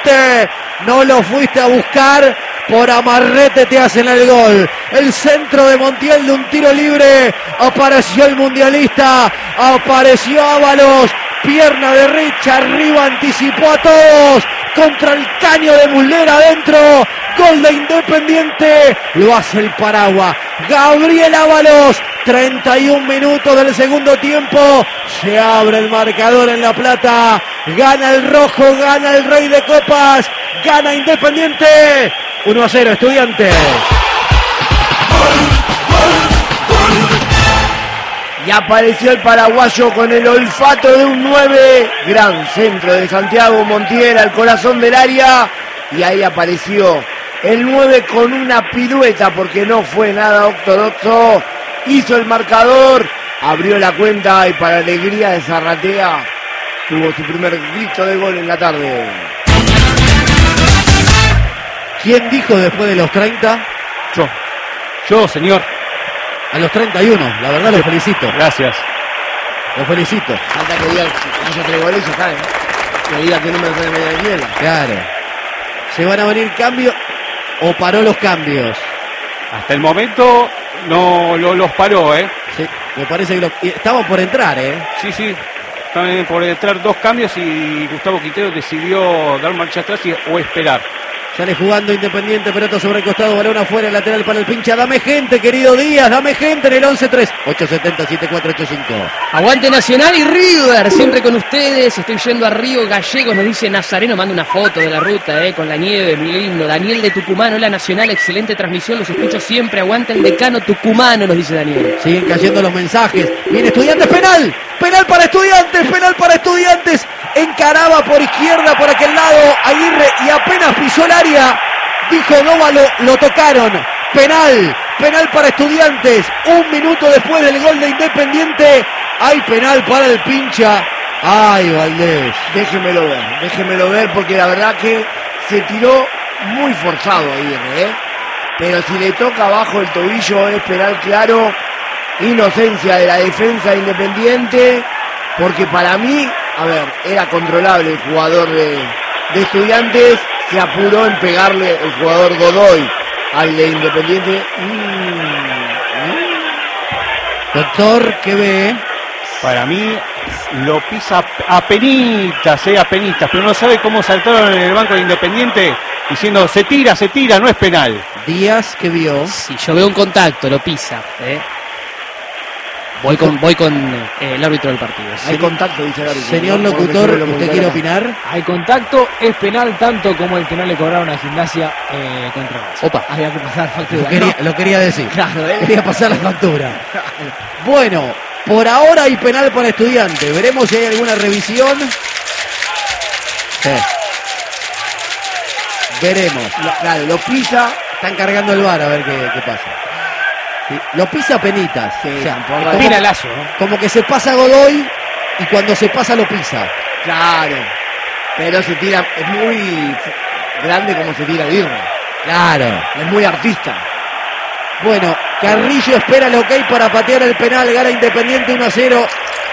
Independiente. No lo fuiste a buscar, por amarrete te hacen el gol. El centro de Montiel de un tiro libre. Apareció el mundialista, apareció Ábalos. Pierna derecha arriba, anticipó a todos. Contra el caño de Muslera adentro. Gol de Independiente. Lo hace el Paragua. Gabriel Ábalos. 31 minutos del segundo tiempo. Se abre el marcador en La Plata. Gana el rojo, gana el Rey de Copas. Gana Independiente. 1-0 Estudiantes. Y apareció el paraguayo con el olfato de un 9. Gran centro de Santiago Montiel al corazón del área. Y ahí apareció el 9 con una pirueta porque no fue nada ortodoxo. Hizo el marcador, abrió la cuenta y para alegría de Zarratea tuvo su primer grito de gol en la tarde. ¿Quién dijo después de los 30? Yo, señor. A los 31, la verdad lo felicito. Gracias. Lo felicito. Falta que diga que no se atrevo a eso, cae, ¿no? Que diga que no me sale media niebla. Claro. ¿Se van a venir cambios o paró los cambios? Hasta el momento no los paró, ¿eh? Sí, me parece que estamos por entrar, ¿eh? Sí. Están por entrar 2 cambios y Gustavo Quintero decidió dar marcha atrás o esperar. Sale jugando Independiente, pelota sobre el costado, balón afuera, lateral para el pincha. Dame gente, querido Díaz, dame gente en el 11-3. 870-7485. Aguante Nacional y River, siempre con ustedes. Estoy yendo a Río Gallegos, nos dice Nazareno, manda una foto de la ruta, con la nieve, muy lindo. Daniel de Tucumán, hola Nacional, excelente transmisión, los escucho siempre. Aguanta el decano tucumano, nos dice Daniel. Siguen cayendo los mensajes. Viene Estudiantes, penal. Penal para Estudiantes, penal para Estudiantes. Encaraba por izquierda, por aquel lado, Aguirre, y apenas pisó el área, dijo Dóvalo, lo tocaron. Penal para Estudiantes. 1 minuto después del gol de Independiente, hay penal para el pincha. Ay, Valdés. Déjemelo ver porque la verdad que se tiró muy forzado Aguirre, pero si le toca abajo el tobillo es penal claro. Inocencia de la defensa de Independiente, porque para mí, era controlable el jugador de Estudiantes, se apuró en pegarle el jugador Godoy al de Independiente. Doctor, ¿qué ve? Para mí lo pisa apenitas, pero no sabe cómo saltaron en el banco de Independiente diciendo se tira, no es penal. Díaz, ¿qué vio? Sí, yo veo un contacto, lo pisa, Voy con el árbitro del partido. Hay contacto, dice el árbitro. Señor locutor, ¿usted quiere opinar? Hay contacto, es penal tanto como el que no le cobraron a Gimnasia contra Racing. Opa. Había que pasar factura. Lo quería decir. Claro, quería pasar la factura. Bueno, por ahora hay penal para Estudiantes. Veremos si hay alguna revisión. Veremos. Lo pisa. Están cargando el VAR a ver qué pasa. Sí, lo pisa penitas. Sí, o sea, penalazo, ¿no? Como que se pasa Godoy y cuando se pasa lo pisa. Claro. Pero se tira, es muy grande como se tira Aguirre. Claro. Es muy artista. Bueno, Carrillo espera el ok para patear el penal. Gana Independiente 1-0.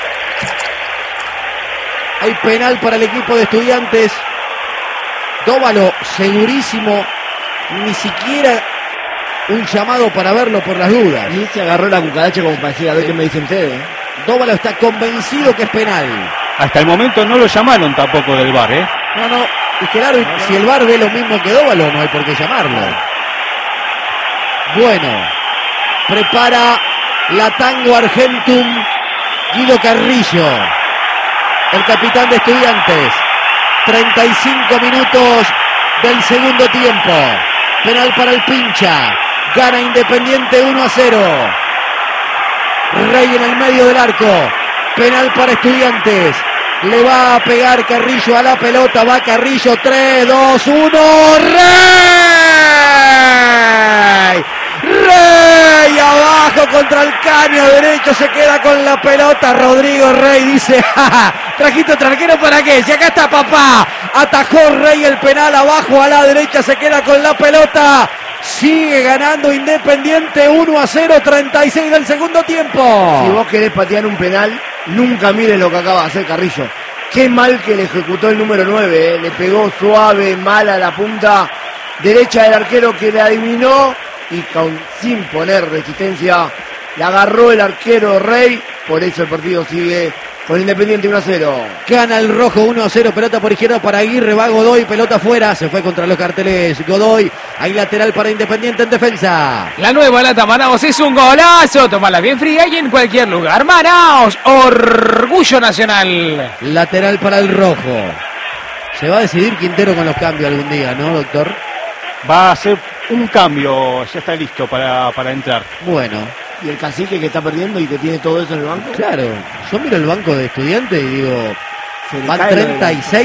Hay penal para el equipo de Estudiantes. Dóvalo segurísimo. Ni siquiera un llamado para verlo por las dudas. Y se agarró la cucaracha como para decir, a ver qué me dicen ustedes. Dóvalo está convencido que es penal. Hasta el momento no lo llamaron tampoco del VAR, No, y claro, si el VAR ve lo mismo que Dóvalo, no hay por qué llamarlo. Bueno, prepara la Tango Argentum Guido Carrillo, el capitán de Estudiantes. 35 minutos del segundo tiempo. Penal para el pincha. Gana Independiente 1-0. Rey en el medio del arco. Penal para Estudiantes. Le va a pegar Carrillo a la pelota. Va Carrillo. 3, 2, 1. ¡Rey! Rey abajo contra el caño derecho. Se queda con la pelota. Rodrigo Rey dice: ¡ja! ¿Trajiste otro arquero para qué? Si acá está papá. Atajó Rey el penal abajo a la derecha. Se queda con la pelota. Sigue ganando Independiente 1-0, 36 del segundo tiempo. Si vos querés patear un penal, nunca mires lo que acaba de hacer Carrillo. Qué mal que le ejecutó el número 9, le pegó suave, mal a la punta derecha del arquero que le adivinó y sin poner resistencia le agarró el arquero Rey, por eso el partido sigue con Independiente 1-0. Gana el rojo 1-0, pelota por izquierda para Aguirre, va Godoy, pelota afuera, se fue contra los carteles Godoy, hay lateral para Independiente en defensa. La nueva lata Manaos es un golazo, tómala bien fría y en cualquier lugar. Manaos, orgullo nacional. Lateral para el rojo. Se va a decidir Quintero con los cambios algún día, ¿no, doctor? Va a hacer un cambio, ya está listo para entrar. Bueno. Y el Cacique que está perdiendo y que tiene todo eso en el banco. Claro, yo miro el banco de Estudiantes y digo, Se le van cae lo de la- 36